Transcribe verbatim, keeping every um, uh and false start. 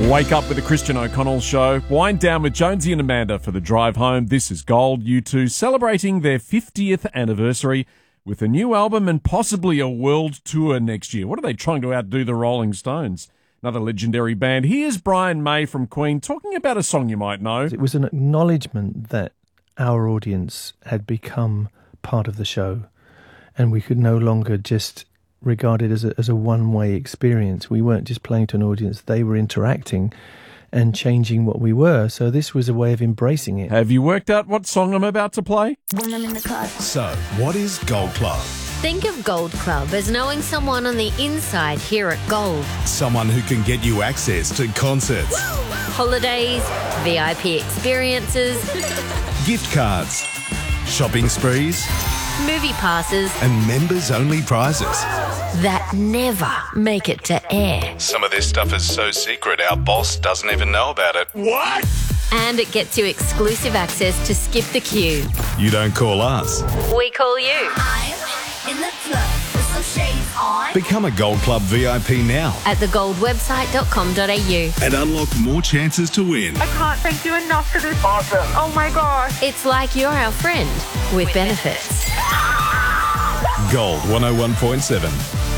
Wake up with the Christian O'Connell Show. Wind down with Jonesy and Amanda for the drive home. This is Gold, U two celebrating their fiftieth anniversary with a new album and possibly a world tour next year. What are they trying to outdo the Rolling Stones? Another legendary band. Here's Brian May from Queen talking about a song you might know. It was an acknowledgement that our audience had become part of the show and we could no longer just regard it as a, as a one-way experience. We weren't just playing to an audience, they were interacting and changing what we were. So this was a way of embracing it. Have you worked out what song I'm about to play? When I'm in the car. So, what is Gold Club? Think of Gold Club as knowing someone on the inside here at Gold. Someone who can get you access to concerts, Holidays, V I P experiences, gift cards, shopping sprees, movie passes and members-only prizes. that never make it to air. Some of this stuff is so secret our boss doesn't even know about it. What? And it gets you exclusive access to Skip the Queue. You don't call us. We call you. I'm in the club with some shades on. Become a Gold Club V I P now At the gold website dot com dot a u. and unlock more chances to win. I can't thank you enough for this. Awesome. Oh my gosh. It's like you're our friend with benefits. Gold one oh one point seven.